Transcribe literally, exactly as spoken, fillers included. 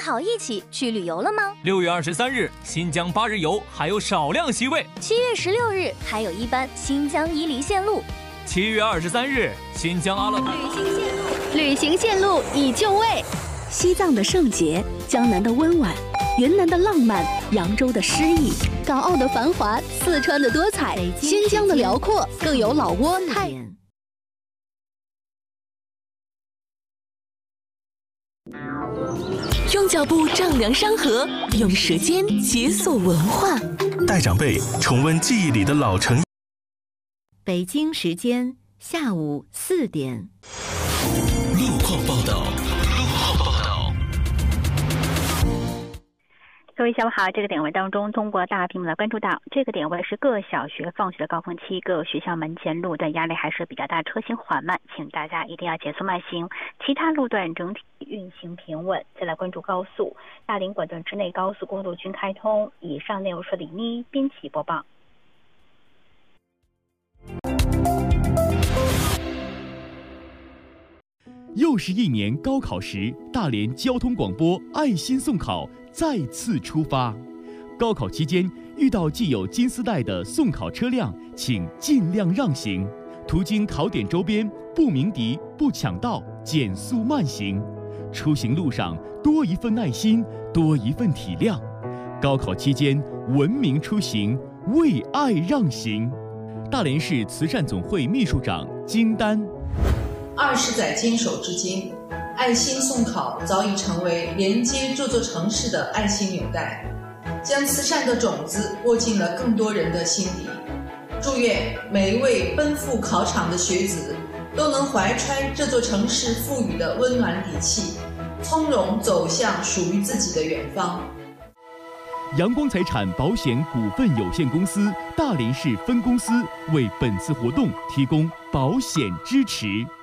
好一起去旅游了吗？ 六月二十三日，新疆八日游还有少量席位。 七月十六日，还有一班新疆伊犁线路。 七月二十三日，新疆阿勒泰。 旅行线路，旅行线路已就位。 西藏的圣洁，江南的温婉，云南的浪漫，扬州的诗意，港澳的繁华，四川的多彩，新疆的辽阔，更有老挝、泰。 用脚步丈量山河，用舌尖解锁文化， 带长辈重温记忆里的老城。 北京时间下午四点。 路况报道。路况报道。 各位下午好，这个点位当中，通过大屏幕来关注到，这个点位是各小学放学的高峰期，各学校门前路段压力还是比较大，车行缓慢，请大家一定要减速慢行。其他路段整体运行平稳。再来关注高速，大林管段之内高速公路均开通。以上内容是李妮编辑播报。 又是一年高考时，大连交通广播爱心送考再次出发。高考期间遇到系有金丝带的送考车辆，请尽量让行。途经考点周边，不鸣笛、不抢道，减速慢行。出行路上多一份耐心，多一份体谅。高考期间文明出行，为爱让行。大连市慈善总会秘书长金丹。 二十载坚守至今，爱心送考早已成为连接这座城市的爱心纽带，将慈善的种子播进了更多人的心底。祝愿每一位奔赴考场的学子都能怀揣这座城市赋予的温暖底气，从容走向属于自己的远方。 阳光财产保险股份有限公司大连市分公司为本次活动提供保险支持。